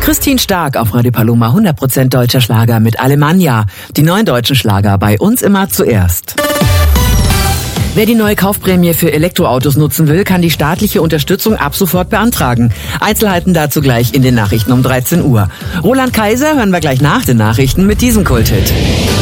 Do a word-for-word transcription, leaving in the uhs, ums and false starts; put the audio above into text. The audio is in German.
Christine Stark auf Radio Paloma, hundert Prozent deutscher Schlager mit Alemannia. Die neuen deutschen Schlager bei uns immer zuerst. Wer die neue Kaufprämie für Elektroautos nutzen will, kann die staatliche Unterstützung ab sofort beantragen. Einzelheiten dazu gleich in den Nachrichten um dreizehn Uhr. Roland Kaiser hören wir gleich nach den Nachrichten mit diesem Kulthit.